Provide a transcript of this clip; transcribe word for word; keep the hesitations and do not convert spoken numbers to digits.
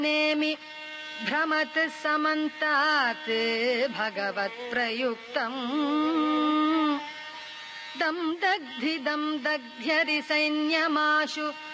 नेमि भ्रमत् समन्तात् भगवत्प्रयुक्तम् दम् दग्धि दम् दग्ध्यरि सैन्यमाशु